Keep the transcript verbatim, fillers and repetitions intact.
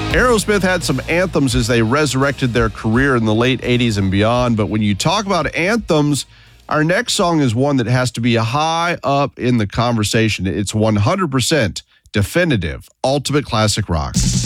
Aerosmith had some anthems as they resurrected their career in the late eighties and beyond. But when you talk about anthems, our next song is one that has to be high up in the conversation. It's one hundred percent definitive, ultimate classic rock.